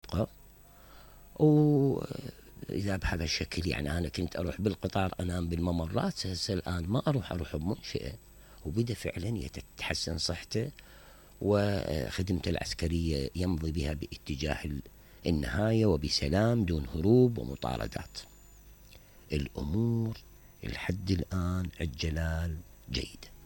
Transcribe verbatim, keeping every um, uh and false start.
الشقة. وإذا بهذا الشكل يعني أنا كنت أروح بالقطار أنام بالممرات، هسه الآن ما أروح أروح بمنشأة، وبدأ فعلا يتحسن صحته، وخدمته العسكرية يمضي بها باتجاه النهاية وبسلام دون هروب ومطاردات. الأمور الحد الآن الجلال جيدة.